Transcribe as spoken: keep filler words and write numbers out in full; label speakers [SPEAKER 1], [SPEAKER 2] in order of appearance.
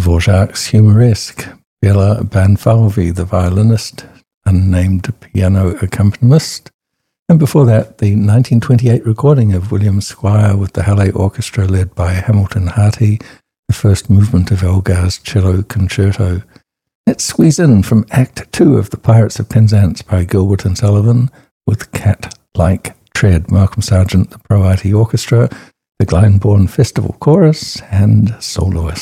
[SPEAKER 1] Dvorak's Humoresque, Bela Banfalvi, the violinist, unnamed piano accompanist, and before that, the nineteen twenty-eight recording of William Squire with the Halle Orchestra led by Hamilton Harty, the first movement of Elgar's Cello Concerto. Let's squeeze in from Act Two of The Pirates of Penzance by Gilbert and Sullivan with Cat-Like Tread, Malcolm Sargent, the Pro Arty Orchestra, the Glyndebourne Festival Chorus, and soloists.